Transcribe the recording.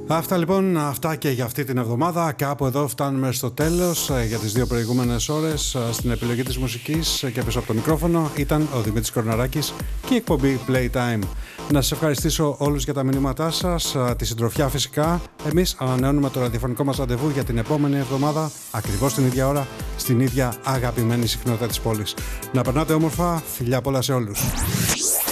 Αυτά λοιπόν, αυτά και για αυτή την εβδομάδα. Κάπου εδώ φτάνουμε στο τέλος. Για τις δύο προηγούμενες ώρες στην επιλογή της μουσικής και πίσω από το μικρόφωνο ήταν ο Δημήτρης Κορναράκης και η εκπομπή Playtime. Να σας ευχαριστήσω όλους για τα μηνύματά σας, τη συντροφιά φυσικά. Εμείς ανανεώνουμε το ραδιοφωνικό μας ραντεβού για την επόμενη εβδομάδα, ακριβώς την ίδια ώρα, στην ίδια αγαπημένη συχνότητα της πόλης. Να περνάτε όμορφα, φιλιά πολλά σε όλους.